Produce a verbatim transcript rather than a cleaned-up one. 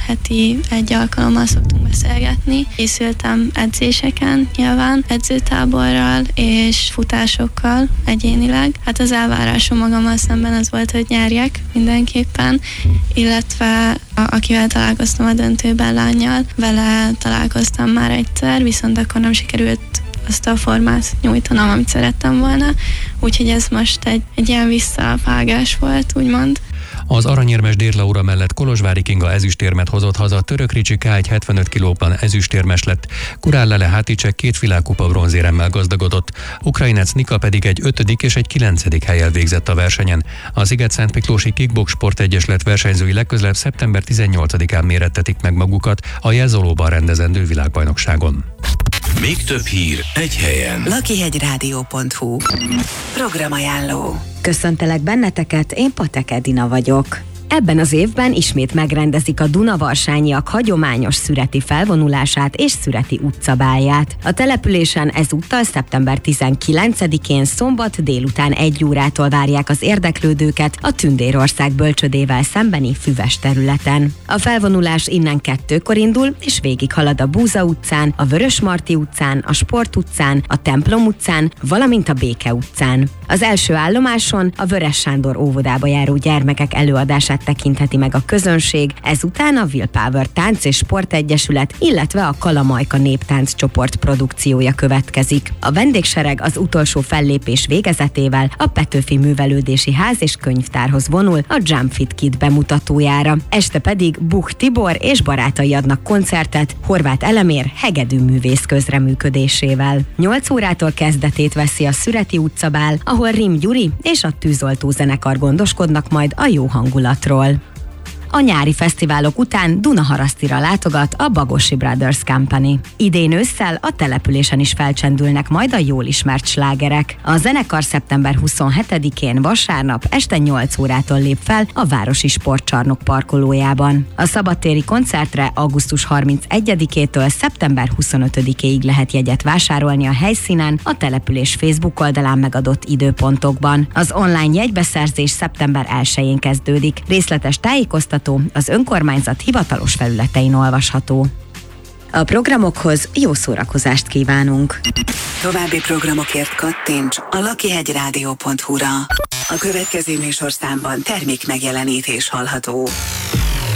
heti egy alkalommal szoktunk beszélgetni. Készültem edzéseken nyilván, edzőtáborral és futásokkal egyénileg. Hát az elvárásom magammal szemben az volt, hogy nyerjek mindenképpen, illetve a, akivel találkoztam a döntőben, lánnyal, vele találkoztam már egyszer, viszont akkor nem sikerült azt a formát nyújtanom, amit szerettem volna, úgyhogy ez most egy, egy ilyen visszavágás volt, úgymond. Az aranyérmes Dér Laura mellett Kolozsvári Kinga ezüstérmet hozott haza, Török Ricsi K egy hetvenöt kilóban ezüstérmes lett, Kurál Lele Háticek két világkupa bronzéremmel gazdagodott, Ukrajnec Nika pedig egy ötödik és egy kilencedik hellyel végzett a versenyen. A Sziget-Szentmiklósi Kickbox Sportegyesület versenyzői legközelebb szeptember tizennyolcadikán mérettetik meg magukat a Jelzolóban rendezendő világbajnokságon. Még több hír egy helyen. lakihegyrádió pont hu Programajánló. Köszöntelek benneteket, én Patek Edina vagyok. Ebben az évben ismét megrendezik a Dunavarsányiak hagyományos szüreti felvonulását és szüreti utcabálját. A településen ezúttal szeptember tizenkilencedikén szombat délután egy órától várják az érdeklődőket a Tündérország bölcsödével szembeni füves területen. A felvonulás innen kettőkor indul, és végighalad a Búza utcán, a Vörösmarty utcán, a Sport utcán, a Templom utcán, valamint a Béke utcán. Az első állomáson a Vörös Sándor óvodába járó gyermekek előadását tekintheti meg a közönség, ezután a Willpower Tánc és Sportegyesület, illetve a Kalamajka Néptánc csoport produkciója következik. A vendégsereg az utolsó fellépés végezetével a Petőfi Művelődési Ház és Könyvtárhoz vonul a Jump Fit Kid bemutatójára. Este pedig Buch Tibor és barátai adnak koncertet Horváth Elemér hegedű művész közreműködésével. nyolc órától kezdetét veszi a Szüreti utcabál, ahol Rim Gyuri és a Tűzoltó zenekar gondoskodnak majd a jó hangulatról. A nyári fesztiválok után Dunaharasztira látogat a Bagosi Brothers Company. Idén ősszel a településen is felcsendülnek majd a jól ismert slágerek. A zenekar szeptember huszonhetedikén vasárnap este nyolc órától lép fel a Városi Sportcsarnok parkolójában. A szabadtéri koncertre augusztus harmincegyedikétől szeptember huszonötödikéig lehet jegyet vásárolni a helyszínen, a település Facebook oldalán megadott időpontokban. Az online jegybeszerzés szeptember elsején kezdődik. Részletes tájékoztatás az önkormányzat hivatalos felületein olvasható. A programokhoz jó szórakozást kívánunk! További programokért kattints a lakihegyrádió pont hu-ra. A következő műsorszámban termék megjelenítés hallható.